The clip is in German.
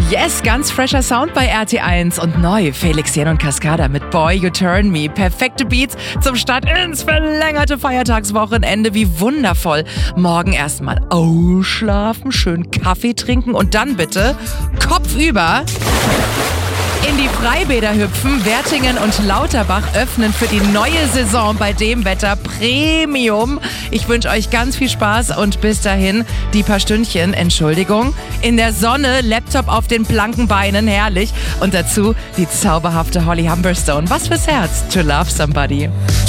Yes, ganz fresher Sound bei RT1 und neu Felix Jen und Cascada mit Boy You Turn Me. Perfekte Beats zum Start ins verlängerte Feiertagswochenende. Wie wundervoll. Morgen erstmal ausschlafen, schön Kaffee trinken und dann bitte kopfüber in die Freibäder hüpfen. Wertingen und Lauterbach öffnen für die neue Saison bei dem Wetter Premium. Ich wünsche euch ganz viel Spaß und bis dahin die paar Stündchen, Entschuldigung, in der Sonne, Laptop auf den blanken Beinen, herrlich. Und dazu die zauberhafte Holly Humberstone. Was fürs Herz, to love somebody.